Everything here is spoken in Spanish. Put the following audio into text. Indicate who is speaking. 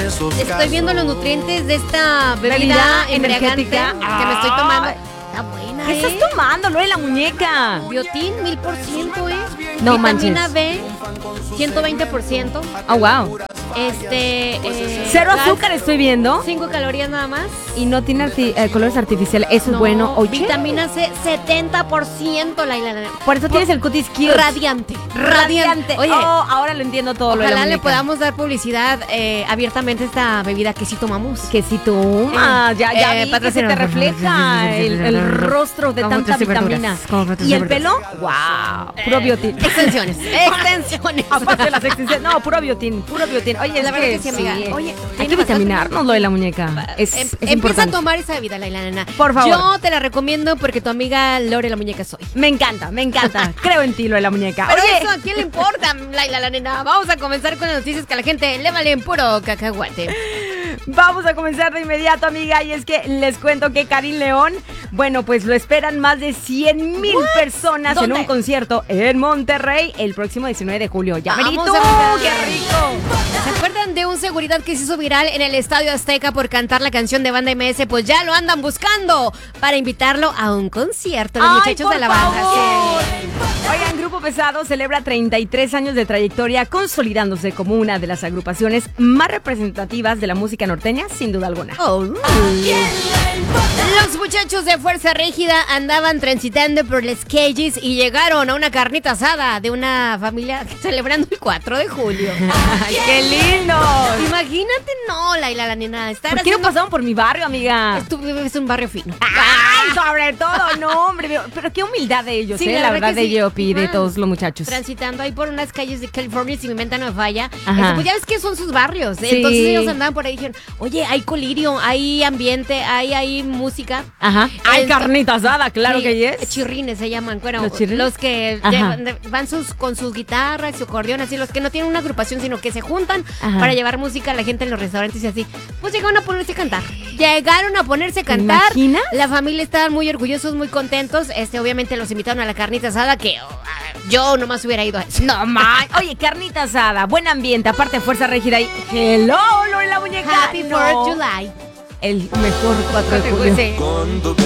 Speaker 1: Estoy viendo los nutrientes de esta bebida energética que me estoy tomando. Está buena,
Speaker 2: ¿Qué estás tomando, Lore la muñeca?
Speaker 1: Biotín, 1000%,
Speaker 2: No
Speaker 1: Vitamina
Speaker 2: manches.
Speaker 1: B, 120%.
Speaker 2: Oh, wow.
Speaker 1: Cero
Speaker 2: azúcar estoy viendo.
Speaker 1: 5 calorías nada más.
Speaker 2: Y no tiene colores artificiales. Eso es bueno. Oye,
Speaker 1: Vitamina C, 70%, Laila.
Speaker 2: por eso tienes el cutis cute.
Speaker 1: Radiante. Oye,
Speaker 2: ahora lo entiendo todo. Lore la
Speaker 1: ojalá le
Speaker 2: muñeca.
Speaker 1: podamos dar publicidad abiertamente a esta bebida que sí tomamos.
Speaker 2: Que si tú, ya vi que se
Speaker 1: patrocina.
Speaker 2: te refleja el rostro de tanta vitamina. ¿Y el pelo? ¡Wow! Puro biotín.
Speaker 1: Extensiones.
Speaker 2: Aparte de las extensiones. No, puro biotín. Oye,
Speaker 1: La verdad que sí, amiga.
Speaker 2: Oye, hay
Speaker 1: tiene
Speaker 2: que vitaminarnos, lo de la muñeca. Es
Speaker 1: Empieza
Speaker 2: importante.
Speaker 1: a tomar esa bebida, Laila Nena.
Speaker 2: Por favor.
Speaker 1: Yo te la recomiendo porque tu amiga Lore la muñeca soy.
Speaker 2: Me encanta. Creo en ti, lo de la muñeca.
Speaker 1: Pero
Speaker 2: Oye,
Speaker 1: eso, ¿a quién le importa, Laila la Nena? Vamos a comenzar con las noticias que a la gente le valen puro cacahuate.
Speaker 2: vamos a comenzar de inmediato, amiga. Y es que les cuento que Karim León, bueno, pues lo esperan más de 100,000 personas
Speaker 1: ¿Dónde?
Speaker 2: en un concierto en Monterrey el próximo 19 de julio. ¡Ya
Speaker 1: Vamos
Speaker 2: merito!
Speaker 1: a ver.
Speaker 2: ¡Qué rico!
Speaker 1: ¿Se acuerdan de un seguridad que se hizo viral en el Estadio Azteca por cantar la canción de Banda MS? Pues ya lo andan buscando para invitarlo a un concierto. Los muchachos
Speaker 2: por
Speaker 1: de la banda.
Speaker 2: favor.
Speaker 1: Sí.
Speaker 2: Oigan, Grupo Pesado celebra 33 años de trayectoria, consolidándose como una de las agrupaciones más representativas de la música norteña, sin duda alguna.
Speaker 1: Los muchachos de Fuerza Rígida andaban transitando por las calles y llegaron a una carnita asada de una familia celebrando el 4 de julio.
Speaker 2: ¡Qué lindo!
Speaker 1: Imagínate, no, Laila, la nena.
Speaker 2: ¿Por qué no pasaron por mi barrio, amiga?
Speaker 1: Tú vives en un barrio fino.
Speaker 2: ¡Ay, sobre todo! No, hombre, pero qué humildad de ellos,
Speaker 1: Sí,
Speaker 2: la verdad,
Speaker 1: que
Speaker 2: de
Speaker 1: sí.
Speaker 2: Yeopi y de
Speaker 1: Ajá.
Speaker 2: todos los muchachos.
Speaker 1: Transitando ahí por unas calles de California, si mi mente no me falla.
Speaker 2: Ajá.
Speaker 1: Pues ya ves que son sus barrios.
Speaker 2: Sí.
Speaker 1: Entonces ellos andaban por ahí y dijeron, oye, hay colirio, hay ambiente, hay música.
Speaker 2: Ajá. ¡Ay,
Speaker 1: Entonces-
Speaker 2: carnita asada! Claro
Speaker 1: Sí,
Speaker 2: que es.
Speaker 1: Chirrines se llaman, bueno,
Speaker 2: ¿Los chirrines?
Speaker 1: los que
Speaker 2: Ajá.
Speaker 1: van con sus guitarras, su acordeón, así, los que no tienen una agrupación, sino que se juntan
Speaker 2: Ajá.
Speaker 1: para llevar música a la gente en los restaurantes y así. Pues llegaron a ponerse a cantar. Llegaron a ponerse a
Speaker 2: ¿Te
Speaker 1: cantar.
Speaker 2: imaginas?
Speaker 1: La familia estaban muy orgullosos, muy contentos. Obviamente los invitaron a la carnita asada, que yo nomás hubiera ido a eso.
Speaker 2: No, man. Oye, carnita asada, buen ambiente, aparte de Fuerza Rígida y hello, Lore la muñeca.
Speaker 1: Happy
Speaker 2: No.
Speaker 1: 4th of July.
Speaker 2: El mejor 4 de julio.
Speaker 1: Sí.
Speaker 3: Cuando te